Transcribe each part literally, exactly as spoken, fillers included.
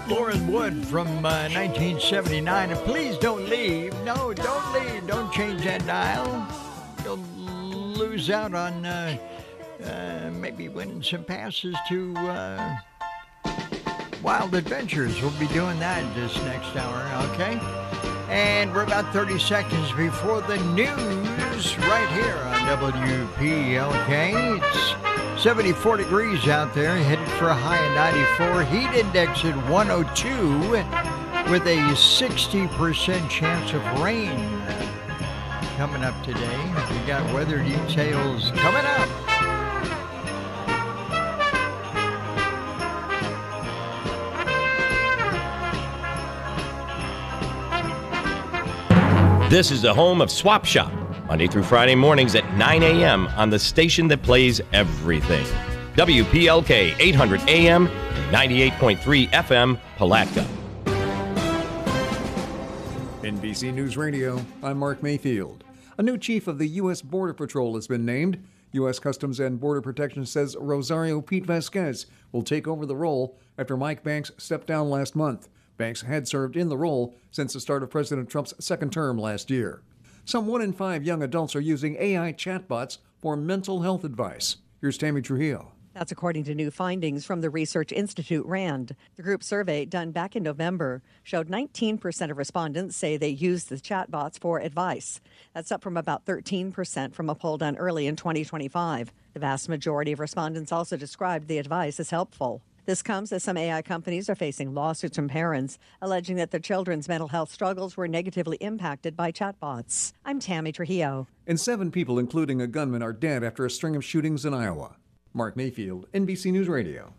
Lauren Wood from uh, nineteen seventy-nine. And please don't leave. No, don't leave. Don't change that dial. You'll lose out on uh, uh, maybe winning some passes to uh, Wild Adventures. We'll be doing that this next hour, okay? And we're about thirty seconds before the news right here on W P L K. It's seventy-four degrees out there, headed for a high of ninety-four. Heat index at one oh two with a sixty percent chance of rain coming up today. We got weather details coming up. This is the home of Swap Shop, Monday through Friday mornings at nine a.m. on the station that plays everything. W P L K eight hundred A M and ninety-eight point three F M, Palatka. N B C News Radio, I'm Mark Mayfield. A new chief of the U S Border Patrol has been named. U S Customs and Border Protection says Rosario Pete Vasquez will take over the role after Mike Banks stepped down last month. Banks had served in the role since the start of President Trump's second term last year. Some one in five young adults are using A I chatbots for mental health advice. Here's Tammy Trujillo. That's according to new findings from the Research Institute RAND. The group survey done back in November showed nineteen percent of respondents say they use the chatbots for advice. That's up from about thirteen percent from a poll done early in twenty twenty-five. The vast majority of respondents also described the advice as helpful. This comes as some A I companies are facing lawsuits from parents alleging that their children's mental health struggles were negatively impacted by chatbots. I'm Tammy Trujillo. And seven people, including a gunman, are dead after a string of shootings in Iowa. Mark Mayfield, N B C News Radio.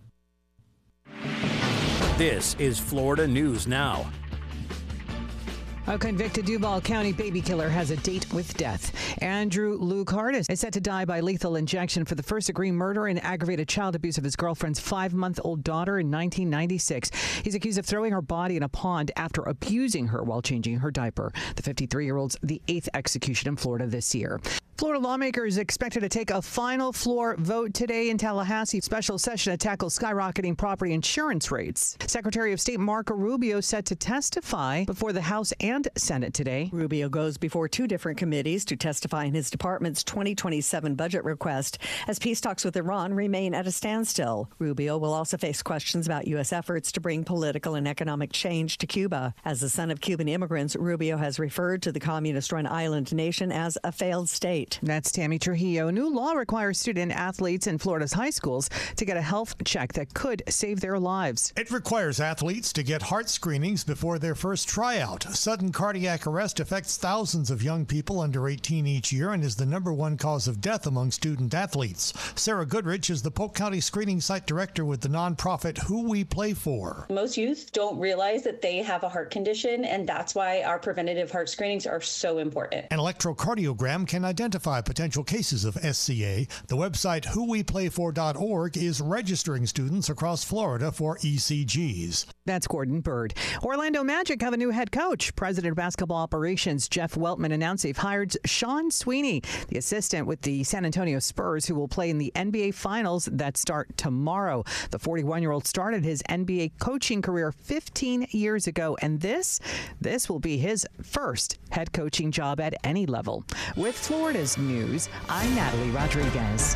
This is Florida News Now. A convicted Duval County baby killer has a date with death. Andrew Lucard is set to die by lethal injection for the first-degree murder and aggravated child abuse of his girlfriend's five-month-old daughter in nineteen ninety-six. He's accused of throwing her body in a pond after abusing her while changing her diaper. The fifty-three-year-old's the eighth execution in Florida this year. Florida lawmakers expected to take a final floor vote today in Tallahassee. Special session to tackle skyrocketing property insurance rates. Secretary of State Marco Rubio set to testify before the House and Senate today. Rubio goes before two different committees to testify in his department's twenty twenty-seven budget request as peace talks with Iran remain at a standstill. Rubio will also face questions about U S efforts to bring political and economic change to Cuba. As the son of Cuban immigrants, Rubio has referred to the communist-run island nation as a failed state. That's Tammy Trujillo. New law requires student athletes in Florida's high schools to get a health check that could save their lives. It requires athletes to get heart screenings before their first tryout. Sudden cardiac arrest affects thousands of young people under eighteen each year and is the number one cause of death among student athletes. Sarah Goodrich is the Polk County Screening Site Director with the nonprofit Who We Play For. Most youth don't realize that they have a heart condition, and that's why our preventative heart screenings are so important. An electrocardiogram can identify potential cases of S C A. The website who we play for dot org is registering students across Florida for E C Gs. That's Gordon Bird. Orlando Magic have a new head coach. President of Basketball Operations Jeff Weltman announced they've hired Sean Sweeney, the assistant with the San Antonio Spurs, who will play in the N B A Finals that start tomorrow. The forty-one-year-old started his N B A coaching career fifteen years ago, and this, this will be his first head coaching job at any level. With Florida's news, I'm Natalie Rodriguez.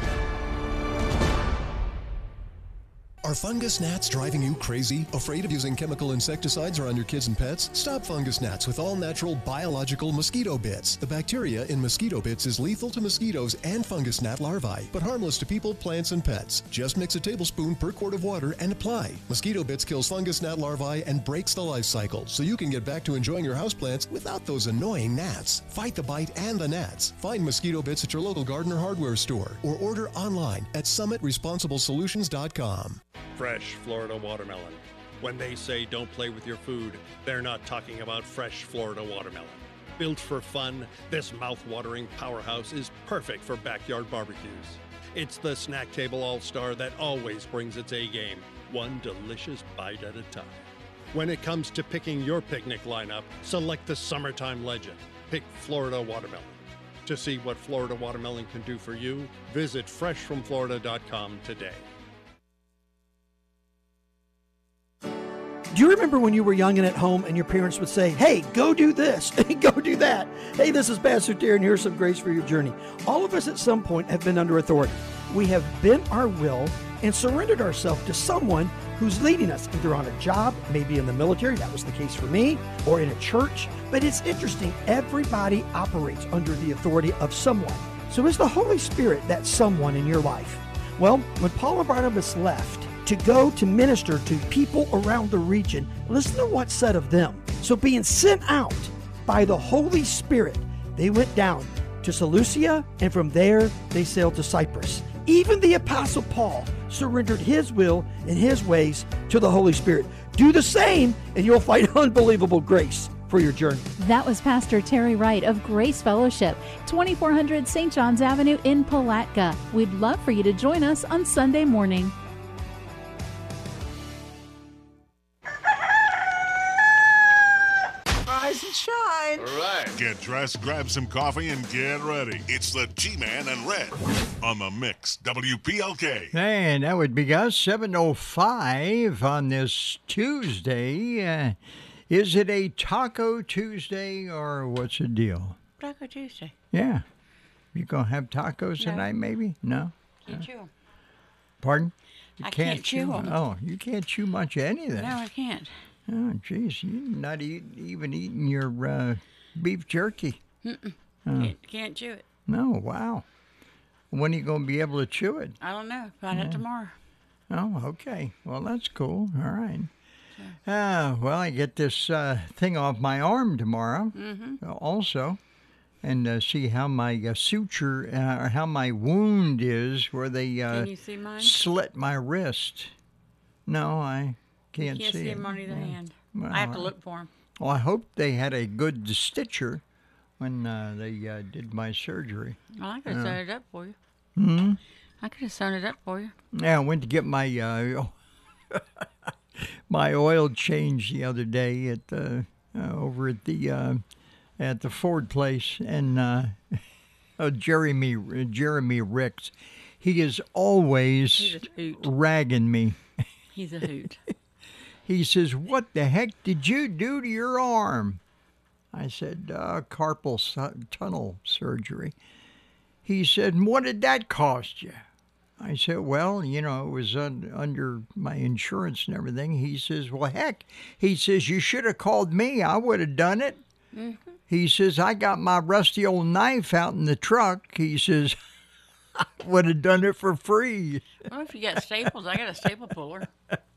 Are fungus gnats driving you crazy? Afraid of using chemical insecticides around your kids and pets? Stop fungus gnats with all-natural biological mosquito bits. The bacteria in mosquito bits is lethal to mosquitoes and fungus gnat larvae, but harmless to people, plants, and pets. Just mix a tablespoon per quart of water and apply. Mosquito bits kills fungus gnat larvae and breaks the life cycle, so you can get back to enjoying your houseplants without those annoying gnats. Fight the bite and the gnats. Find mosquito bits at your local garden or hardware store, or order online at summit responsible solutions dot com. Fresh Florida watermelon. When they say don't play with your food, they're not talking about fresh Florida watermelon. Built for fun, this mouth-watering powerhouse is perfect for backyard barbecues. It's the snack table all-star that always brings its A-game, one delicious bite at a time. When it comes to picking your picnic lineup, select the summertime legend. Pick Florida watermelon. To see what Florida watermelon can do for you, visit fresh from florida dot com today. Do you remember when you were young and at home and your parents would say, hey, go do this, go do that. Hey, this is Pastor Terry and here's some grace for your journey. All of us at some point have been under authority. We have bent our will and surrendered ourselves to someone who's leading us, either on a job, maybe in the military, that was the case for me, or in a church. But it's interesting, everybody operates under the authority of someone. So is the Holy Spirit that someone in your life? Well, when Paul and Barnabas left to go to minister to people around the region, listen to what's said of them. So being sent out by the Holy Spirit, they went down to Seleucia, and from there they sailed to Cyprus. Even the Apostle Paul surrendered his will and his ways to the Holy Spirit. Do the same, and you'll find unbelievable grace for your journey. That was Pastor Terry Wright of Grace Fellowship, twenty-four hundred Saint John's Avenue in Palatka. We'd love for you to join us on Sunday morning. Rise and shine. All right. Get dressed, grab some coffee, and get ready. It's the G-Man and Red on the Mix, W P L K. And that would be us, seven oh five on this Tuesday. Uh, is it a Taco Tuesday or what's the deal? Taco Tuesday. Yeah. You going to have tacos No. tonight, maybe? No? Can't Uh, chew 'em. Pardon? You I can't chew 'em. Oh, you can't chew much of anything. No, I can't. Oh, geez, you're not eat, even eating your uh, beef jerky. Mm-mm. Oh. Can't, can't chew it. No, wow. When are you going to be able to chew it? I don't know. Find Yeah. out tomorrow. Oh, okay. Well, that's cool. All right. Uh, well, I get this uh, thing off my arm tomorrow Mhm. uh, also, and uh, see how my uh, suture, uh, or how my wound is where they uh, Can you see mine? slit my wrist. No, I can't, You can't see it. him on either Yeah. hand. Well, I have to I- look for him. Well, I hope they had a good stitcher when uh, they uh, did my surgery. Well, I could have Yeah. sewn it up for you. Hmm. I could have sewn it up for you. Yeah, I went to get my uh, my oil change the other day at the uh, over at the uh, at the Ford place, and uh, uh, Jeremy Jeremy Ricks, he is always He's a hoot. ragging me. He's a hoot. He says, "What the heck did you do to your arm?" I said, uh, "Carpal su- tunnel surgery." He said, "What did that cost you?" I said, "Well, you know, it was un- under my insurance and everything." He says, "Well, heck," he says, "you should have called me. I would have done it." Mm-hmm. He says, "I got my rusty old knife out in the truck." He says, "I would have done it for free." Well, if you got staples, I got a staple puller.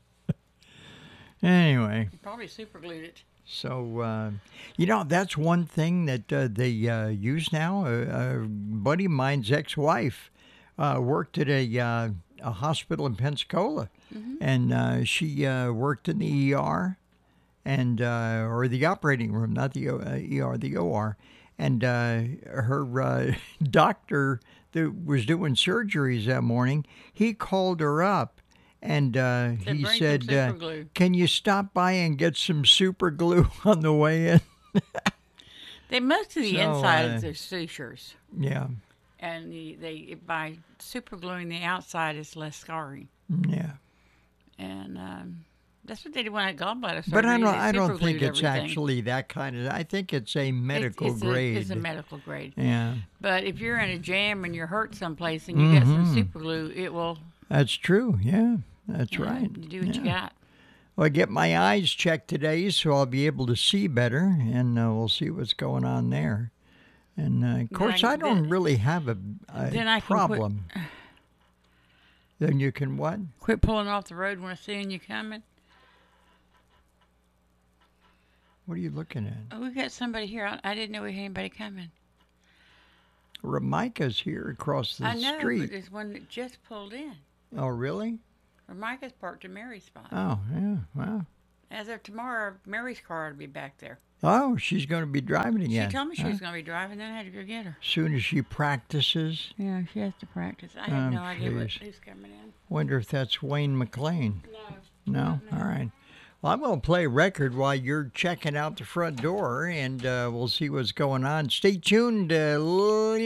Anyway. You probably super glued it. So, uh, you know, that's one thing that uh, they uh, use now. A, a buddy of mine's ex-wife uh, worked at a, uh, a hospital in Pensacola, Mm-hmm. and uh, she uh, worked in the E R, and uh, or the operating room, not the o- uh, E R, the O R. And uh, her uh, doctor that was doing surgeries that morning, he called her up. And uh, Said, he "Bring some said, uh, super glue." "Can you stop by and get some super glue on the way in?" They most of the So, inside uh, is their sutures. Yeah, And the, they by super gluing the outside is less scarring. yeah. And um, that's what they do when I gallbladder surgery. But I don't. They I don't think superglued it's everything. actually that kind of. I think it's a medical it's, it's grade. A, it's a medical grade. Yeah, But if you're in a jam and you're hurt someplace and you got some Mhm. super glue, it will. that's true. Yeah, that's Yeah, right. you do what you Yeah. got. Well, I get my eyes checked today, so I'll be able to see better, and uh, we'll see what's going on there. And uh, of course, I- I, don't then- really have a, a then I can quit- problem. Then you can what? Quit pulling off the road when I'm seeing you coming. What are you looking at? Oh, we got somebody here. I, I didn't know we had anybody coming. Ramika's here across the I know, street. but there's one that just pulled in. Oh, really? Micah's parked in Mary's spot. Oh, yeah. Wow. As of tomorrow, Mary's car ought to be back there. Oh, she's going to be driving again. She told me she huh? was going to be driving, then I had to go get her. Soon as she practices. Yeah, she has to practice. I had Oh, no idea what, jeez. who's coming in. Wonder if that's Wayne McLean. No. No? All right. Well, I'm going to play a record while you're checking out the front door, and uh, we'll see what's going on. Stay tuned. Uh,